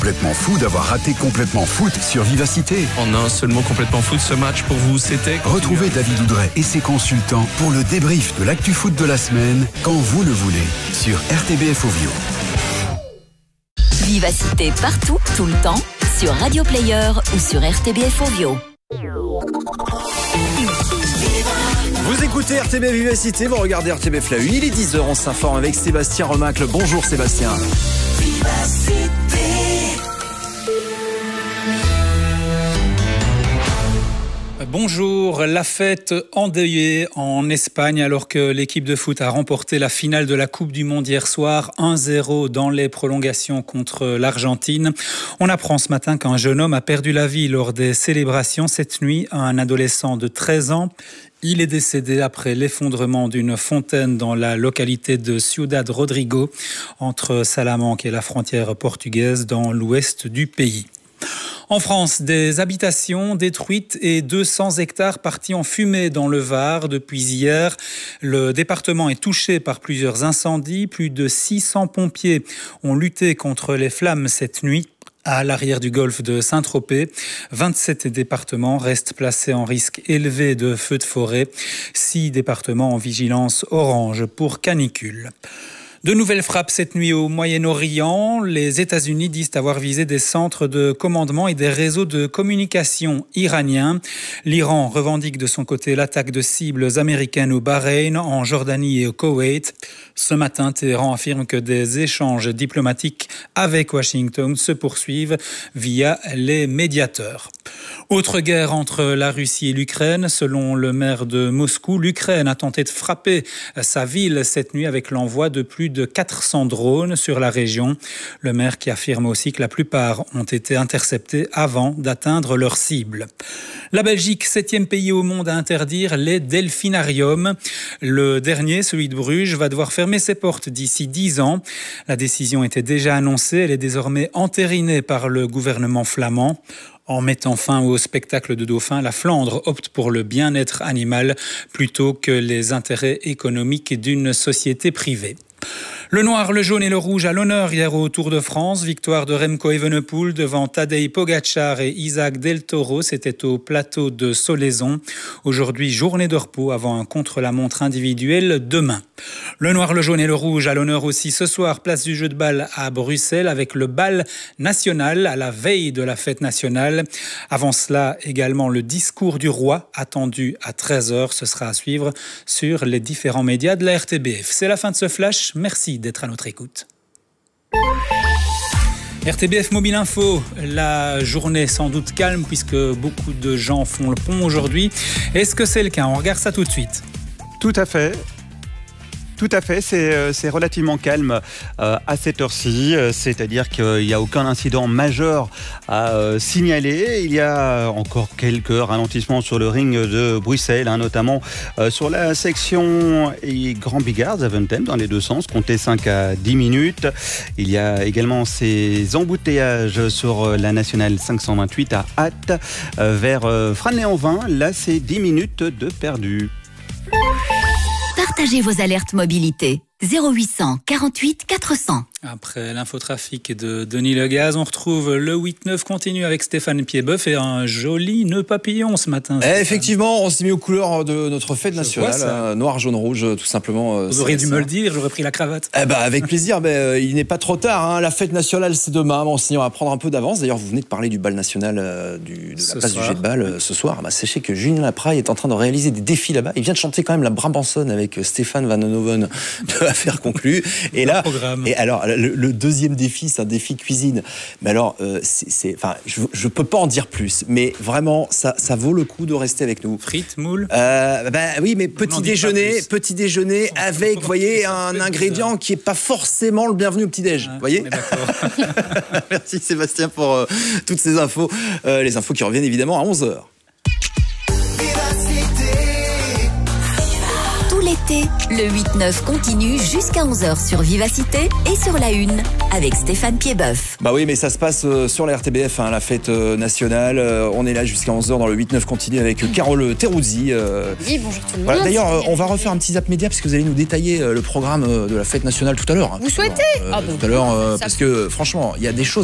Complètement fou d'avoir raté Complètement Foot sur Vivacité. En un seul mot, Complètement Foot, ce match pour vous, c'était... Retrouvez David Oudret et ses consultants pour le débrief de l'actu foot de la semaine, quand vous le voulez, sur RTBF Ovio. Vivacité partout, tout le temps, sur Radio Player ou sur RTBF Ovio. Vous écoutez RTBF Vivacité, vous regardez RTBF La Une, il est 10h, on s'informe avec Sébastien Remacle. Bonjour Sébastien. Bonjour, la fête endeuillée en Espagne alors que l'équipe de foot a remporté la finale de la Coupe du Monde hier soir 1-0 dans les prolongations contre l'Argentine. On apprend ce matin qu'un jeune homme a perdu la vie lors des célébrations cette nuit, un adolescent de 13 ans. Il est décédé après l'effondrement d'une fontaine dans la localité de Ciudad Rodrigo, entre Salamanque et la frontière portugaise dans l'ouest du pays. En France, des habitations détruites et 200 hectares partis en fumée dans le Var depuis hier. Le département est touché par plusieurs incendies. Plus de 600 pompiers ont lutté contre les flammes cette nuit. À l'arrière du golfe de Saint-Tropez, 27 départements restent placés en risque élevé de feux de forêt. 6 départements en vigilance orange pour canicule. De nouvelles frappes cette nuit au Moyen-Orient. Les États-Unis disent avoir visé des centres de commandement et des réseaux de communication iraniens. L'Iran revendique de son côté l'attaque de cibles américaines au Bahreïn, en Jordanie et au Koweït. Ce matin, Téhéran affirme que des échanges diplomatiques avec Washington se poursuivent via les médiateurs. Autre guerre entre la Russie et l'Ukraine. Selon le maire de Moscou, l'Ukraine a tenté de frapper sa ville cette nuit avec l'envoi de plus de 400 drones sur la région. Le maire qui affirme aussi que la plupart ont été interceptés avant d'atteindre leur cible. La Belgique, 7e pays au monde à interdire les delphinariums. Le dernier, celui de Bruges, va devoir fermer ses portes d'ici 10 ans. La décision était déjà annoncée, elle est désormais entérinée par le gouvernement flamand. En mettant fin au spectacle de dauphins, la Flandre opte pour le bien-être animal plutôt que les intérêts économiques d'une société privée. Le noir, le jaune et le rouge à l'honneur hier au Tour de France. Victoire de Remco Evenepoel devant Tadej Pogačar et Isaac Del Toro. C'était au plateau de Solaizon. Aujourd'hui, journée de repos avant un contre-la-montre individuel demain. Le noir, le jaune et le rouge à l'honneur aussi ce soir. Place du jeu de balle à Bruxelles avec le bal national à la veille de la fête nationale. Avant cela, également le discours du roi attendu à 13h. Ce sera à suivre sur les différents médias de la RTBF. C'est la fin de ce flash. Merci d'être à notre écoute. RTBF Mobile Info, la journée sans doute calme puisque beaucoup de gens font le pont aujourd'hui. Est-ce que c'est le cas ? On regarde ça tout de suite. Tout à fait. Tout à fait, c'est relativement calme à cette heure-ci, c'est-à-dire qu'il n'y a aucun incident majeur à signaler. Il y a encore quelques ralentissements sur le ring de Bruxelles, notamment sur la section Grand Bigard, Zaventem, dans les deux sens, comptez 5 à 10 minutes. Il y a également ces embouteillages sur la nationale 528 à Ath, vers Franley-en-Vin. Là, c'est 10 minutes de perdu. Partagez vos alertes mobilité. 0800 48 400. Après l'infotrafic de Denis Legaz, on retrouve le 8-9 continu avec Stéphane Piedboeuf et un joli nœud papillon ce matin. Effectivement, on s'est mis aux couleurs de notre fête nationale, noir, jaune, rouge, tout simplement. Vous auriez dû me le dire, j'aurais pris la cravate. Avec plaisir, il n'est pas trop tard. La fête nationale, c'est demain. Bon, on va prendre un peu d'avance. D'ailleurs, vous venez de parler du bal national, de la place du jet de balle ce soir. Sachez que Julien Lapraille est en train de réaliser des défis là-bas. Il vient de chanter quand même la Brabançonne avec Stéphane Van Hoven de Affaires conclues. Et là, alors, le deuxième défi, c'est un défi cuisine. Mais alors, je peux pas en dire plus, mais vraiment, ça vaut le coup de rester avec nous. Frites, moules. Oui, mais petit déjeuner avec, vous voyez, un ingrédient qui est pas forcément le bienvenu au petit-déj. Vous voyez ? Merci Sébastien pour toutes ces infos. Les infos qui reviennent évidemment à 11h. L'été, le 8-9 continue jusqu'à 11h sur Vivacité et sur La Une avec Stéphane Piedboeuf. Oui, mais ça se passe sur la RTBF, la fête nationale. On est là jusqu'à 11h dans le 8-9 continue avec Carole Teruzzi. Oui, bonjour tout le monde. Voilà, d'ailleurs, on va refaire un petit zap média parce que vous allez nous détailler le programme de la fête nationale tout à l'heure. Vous souhaitez tout à l'heure, parce que franchement, il y a des choses